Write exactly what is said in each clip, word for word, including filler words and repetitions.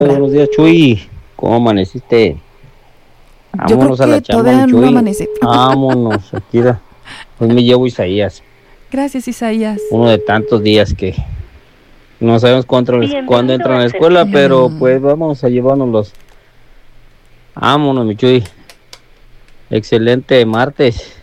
Buenos días, Chuy. ¿Cómo amaneciste? Yo Vámonos creo a la que chamba, todavía mi no Chuy. amanece. Vámonos, Akira. Hoy me llevo Isaías. Gracias, Isaías. Uno de tantos días que no sabemos cuándo, cuándo entran a la escuela, No. pero pues vamos a llevárnoslos. Vámonos, mi Chuy. Excelente martes.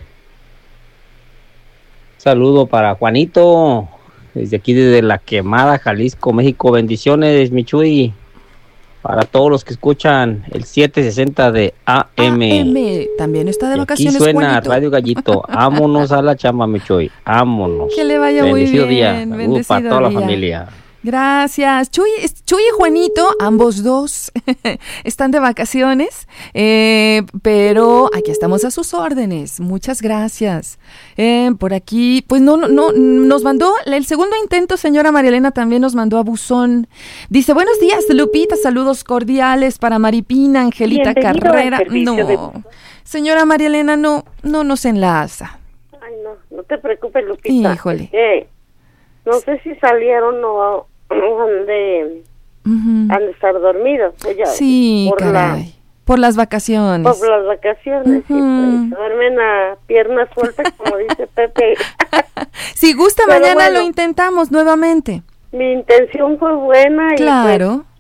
Saludo para Juanito. Desde aquí, desde La Quemada, Jalisco, México. Bendiciones, mi Chuy. Para todos los que escuchan el setecientos sesenta de A M. A M. También está de Y aquí vacaciones, suena Juanito. Radio Gallito. Vámonos a la chamba, mi Chuy. Vámonos. Que le vaya Bendecido muy bien. día. Saludos Bendecido para toda la día. familia. Gracias. Chuy, Chuy y Juanito, ambos dos, están de vacaciones, eh, pero aquí estamos a sus órdenes. Muchas gracias. Eh, por aquí, pues no, no, no, nos mandó el segundo intento, señora María Elena, también nos mandó a buzón. Dice, buenos días, Lupita, saludos cordiales para Maripina, Angelita Bienvenido Carrera. al servicio de No, señora María Elena, no, no nos enlaza. Ay, no, no te preocupes, Lupita. Híjole. Eh, no sé si salieron o han de, Uh-huh. han de estar dormidos. Pues ya, Sí, por caray. La, por las vacaciones. por las vacaciones. Uh-huh. Y pues, duermen a piernas sueltas, como dice Pepe. Si gusta, Pero mañana bueno, lo intentamos nuevamente. Mi intención fue buena. Claro. Y pues,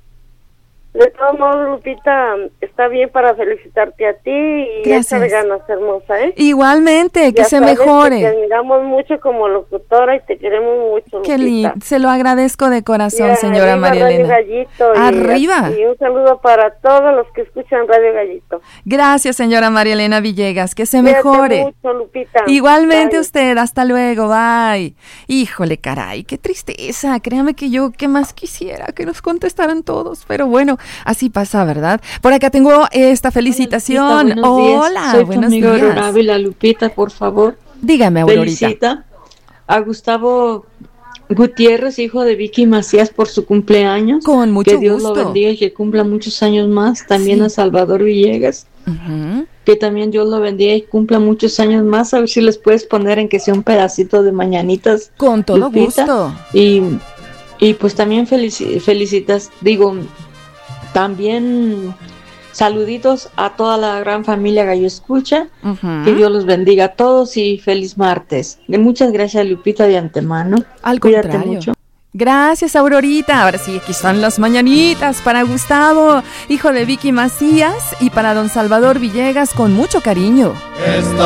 de todos modos, Lupita, está bien para felicitarte a ti y Gracias. echarle ganas, hermosa, ¿eh? Igualmente, que Ya se sabes mejore. que te admiramos mucho como locutora y te queremos mucho, Qué Lupita. lindo. Se lo agradezco de corazón, Ya, señora arriba María Radio Elena. Gallito, y- Arriba. Y, un saludo para todos los que escuchan Radio Gallito. Gracias, señora María Elena Villegas. Que se Cuídate mejore. mucho, Lupita. Igualmente Bye. usted. Hasta luego. Bye. Híjole, caray. Qué tristeza. Créame que yo, ¿qué más quisiera? Que nos contestaran todos. Pero bueno, así pasa, ¿verdad? Por acá tengo esta felicitación. Lupita, buenos días. Hola, Soy buenos tu amiga días. Aurora Ávila. Lupita, por favor, Dígame, Aurorita. felicita a Gustavo Gutiérrez, hijo de Vicky Macías, por su cumpleaños. Con mucho que Dios gusto. lo bendiga y que cumpla muchos años más. También Sí. a Salvador Villegas, Ujú. que también Dios lo bendiga y cumpla muchos años más. A ver si les puedes poner en que sea un pedacito de mañanitas. Con todo Lupita. gusto. Y, y pues también felici- felicitas, digo, también saluditos a toda la gran familia Gallo Escucha. Ujú. Que Dios los bendiga a todos y feliz martes. Y muchas gracias, Lupita, de antemano. Al Cuídate contrario. mucho. Gracias, Aurorita. Ahora sí, aquí están las mañanitas para Gustavo, hijo de Vicky Macías, y para don Salvador Villegas, con mucho cariño. Esta